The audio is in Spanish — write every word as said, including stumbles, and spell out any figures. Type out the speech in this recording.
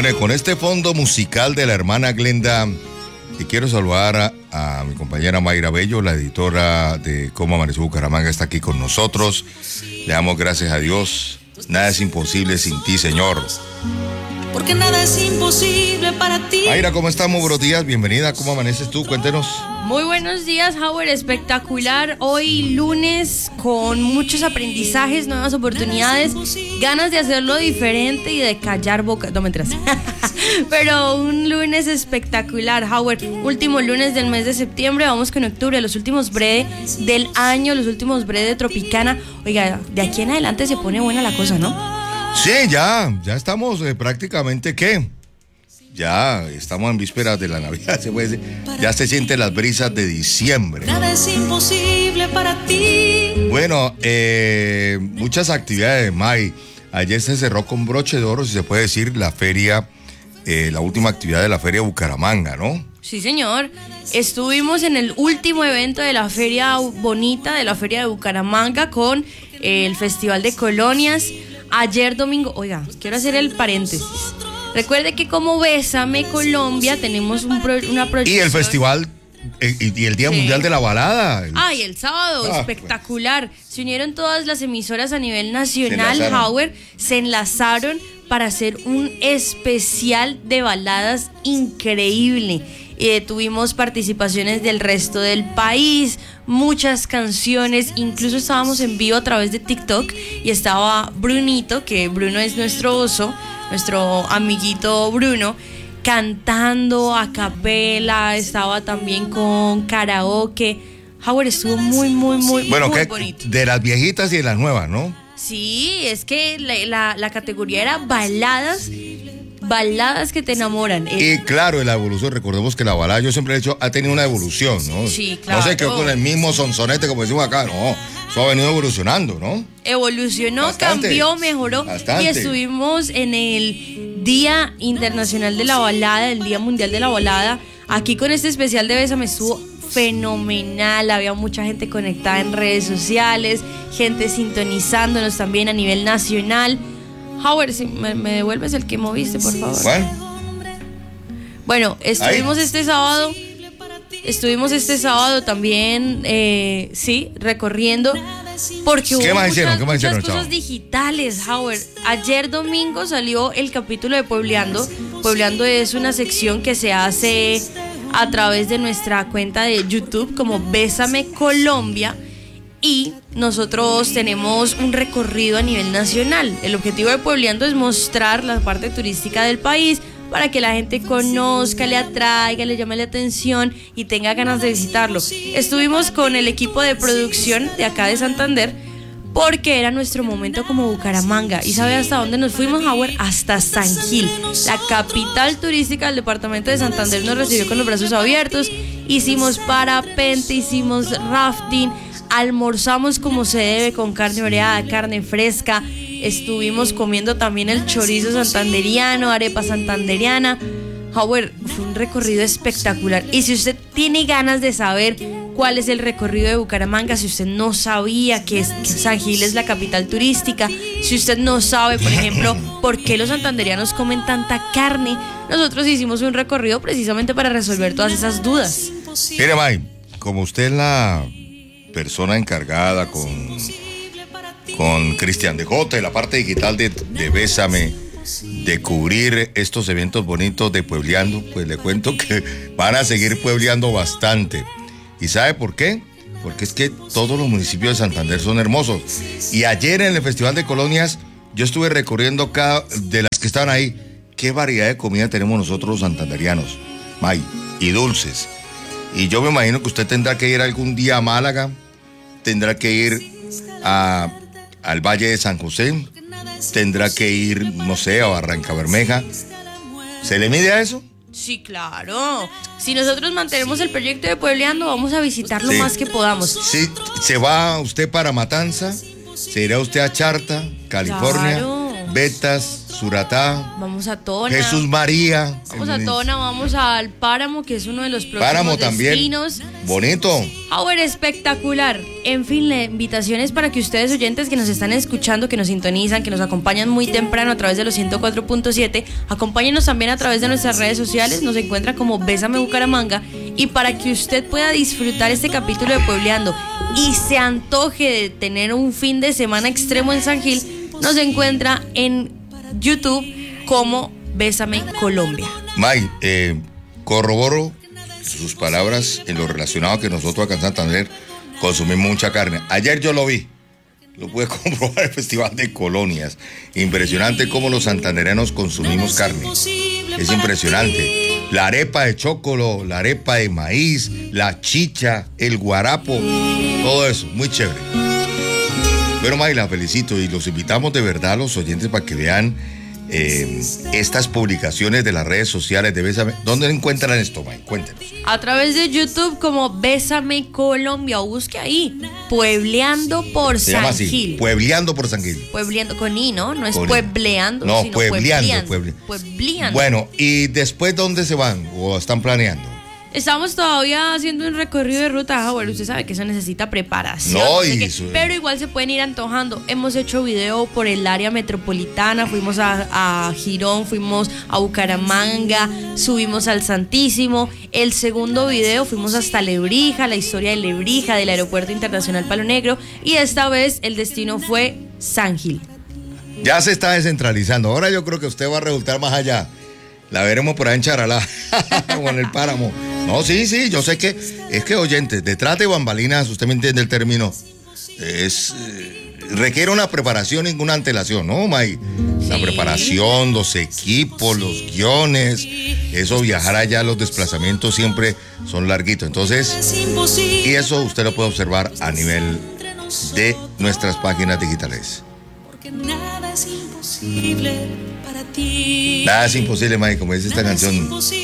Bueno, y con este fondo musical de la hermana Glenda, y quiero saludar a, a mi compañera Mayra Bello, la editora de Cómo Amaneció Bucaramanga, está aquí con nosotros. Le damos gracias a Dios. Nada es imposible sin ti, Señor. Porque nada es imposible para ti. Mayra, ¿cómo estamos? Buenos días, bienvenida. ¿Cómo amaneces tú? Cuéntenos. Muy buenos días, Howard. Espectacular. Hoy lunes con muchos aprendizajes, nuevas oportunidades, ganas de hacerlo diferente y de callar boca. No, mentiras. Pero un lunes espectacular, Howard. Último lunes del mes de septiembre. Vamos con octubre, los últimos breve del año, los últimos breve de Tropicana. Oiga, de aquí en adelante se pone buena la cosa, ¿no? Sí, ya, ya estamos eh, prácticamente, ¿qué? Ya estamos en vísperas de la Navidad, se puede decir. Ya se sienten las brisas de diciembre. Nada es imposible para ti. Bueno, eh, muchas actividades, May. Ayer se cerró con broche de oro, si se puede decir, la feria, eh, la última actividad de la feria Bucaramanga, ¿no? Sí, señor. Estuvimos en el último evento de la feria bonita, de la feria de Bucaramanga, con eh, el Festival de Colonias. Ayer domingo, oiga, quiero hacer el paréntesis. Recuerde que como Bésame Colombia tenemos un pro, una proyección. Y el festival eh, y, y el Día sí. Mundial de la Balada. El... Ah, y el sábado, ah, espectacular. Bueno. Se unieron todas las emisoras a nivel nacional, se Howard, se enlazaron para hacer un especial de baladas increíble. Eh, tuvimos participaciones del resto del país, muchas canciones, incluso estábamos en vivo a través de TikTok y estaba Brunito, que Bruno es nuestro oso, nuestro amiguito Bruno, cantando a capela, estaba también con karaoke. Howard, estuvo muy, muy, muy, bueno, muy que bonito. De las viejitas y de las nuevas, ¿no? Sí, es que la, la, la categoría era baladas. Baladas que te enamoran. Y claro, la evolución, recordemos que la balada, yo siempre he dicho, ha tenido una evolución, ¿no? Sí, claro. No se quedó con el mismo sonsonete como decimos acá, no. Eso ha venido evolucionando, ¿no? Evolucionó, bastante, cambió, mejoró. Bastante. Y estuvimos en el Día Internacional de la Balada, el Día Mundial de la Balada. Aquí con este especial de Bésame estuvo fenomenal. Había mucha gente conectada en redes sociales, gente sintonizándonos también a nivel nacional. Howard, si me, me devuelves el que moviste, por favor. ¿Cuál? Bueno, estuvimos Ahí. este sábado, estuvimos este sábado también, eh, sí, recorriendo, porque hubo ¿Qué más muchas, hicieron? ¿Qué más muchas hicieron, cosas chavo? digitales, Howard. Ayer domingo salió el capítulo de Puebleando. Puebleando es una sección que se hace a través de nuestra cuenta de YouTube como Bésame Colombia. Y nosotros tenemos un recorrido a nivel nacional. El objetivo de Puebleando es mostrar la parte turística del país para que la gente conozca, le atraiga, le llame la atención y tenga ganas de visitarlo. Estuvimos con el equipo de producción de acá de Santander porque era nuestro momento como Bucaramanga. ¿Y sabe hasta dónde nos fuimos, Howard? Hasta San Gil, la capital turística del departamento de Santander. Nos recibió con los brazos abiertos. Hicimos parapente, hicimos rafting, almorzamos como se debe con carne oreada, carne fresca. Estuvimos comiendo también el chorizo santanderiano, arepa santanderiana. Howard, fue un recorrido espectacular. Y si usted tiene ganas de saber cuál es el recorrido de Bucaramanga, si usted no sabía que, es, que San Gil es la capital turística, si usted no sabe, por ejemplo, por qué los santanderianos comen tanta carne, nosotros hicimos un recorrido precisamente para resolver todas esas dudas. Mire, May, como usted es la persona encargada con, con Cristian de Jota, la parte digital de, de Bésame, de cubrir estos eventos bonitos de Puebleando, pues le cuento que van a seguir puebleando bastante. ¿Y sabe por qué? Porque es que todos los municipios de Santander son hermosos. Y ayer en el Festival de Colonias, yo estuve recorriendo cada de las que estaban ahí. ¿Qué variedad de comida tenemos nosotros los santanderianos? May, y dulces. Y yo me imagino que usted tendrá que ir algún día a Málaga, tendrá que ir a, al Valle de San José, tendrá que ir, no sé, a Barranca Bermeja. ¿Se le mide a eso? Sí, claro. Si nosotros mantenemos el proyecto de Puebleando, vamos a visitar lo sí. más que podamos. Sí, se va usted para Matanza, se irá usted a Charta, California, claro. Betas, Suratá. Vamos a Tona. Jesús María. Vamos a Tona, vamos al Páramo, que es uno de los próximos Páramo también. destinos. Bonito. Howard, espectacular. En fin, la invitación es para que ustedes, oyentes que nos están escuchando, que nos sintonizan, que nos acompañan muy temprano a través de los ciento cuatro punto siete, acompáñenos también a través de nuestras redes sociales, nos encuentra como Bésame Bucaramanga, y para que usted pueda disfrutar este capítulo de Puebleando y se antoje de tener un fin de semana extremo en San Gil, nos encuentra en YouTube como Bésame Colombia. May, eh, corroboro sus palabras en lo relacionado que nosotros acá en Santander consumimos mucha carne. Ayer yo lo vi, lo pude comprobar en el Festival de Colonias. Impresionante cómo los santandereanos consumimos carne. Es impresionante. La arepa de chocolo, la arepa de maíz, la chicha, el guarapo, todo eso, muy chévere. Bueno, May, la felicito y los invitamos de verdad a los oyentes para que vean eh, estas publicaciones de las redes sociales de Bésame. ¿Dónde encuentran esto, May? Cuéntenos. A través de YouTube como Bésame Colombia, o busque ahí, Puebleando por Se San llama así, Gil. Puebleando por San Gil. Puebleando con I, ¿no? No es Con I. puebleando, No, sino puebleando, puebleando. pueble- Puebleando. Bueno, ¿y después dónde se van o están planeando? Estamos todavía haciendo un recorrido de ruta, Howard. Usted sabe que eso necesita preparación. No, sé y qué, eso- pero igual se pueden ir antojando. Hemos hecho video por el área metropolitana. Fuimos a, a Girón, fuimos a Bucaramanga, subimos al Santísimo. El segundo video fuimos hasta Lebrija, la historia de Lebrija, del Aeropuerto Internacional Palo Negro. Y esta vez el destino fue San Gil. Ya se está descentralizando. Ahora yo creo que usted va a resultar más allá. La veremos por ahí en Charalá o en el Páramo. No, sí, sí, yo sé que es que, oyentes, detrás de bambalinas, usted me entiende el término, es eh, requiere una preparación y una antelación, ¿no, May? La Sí. preparación, los equipos, los guiones, eso, viajar allá, los desplazamientos siempre son larguitos. Entonces, y eso usted lo puede observar a nivel de nuestras páginas digitales. Porque nada es imposible para ti. Nada es imposible, May, como dice esta Nada es canción. imposible.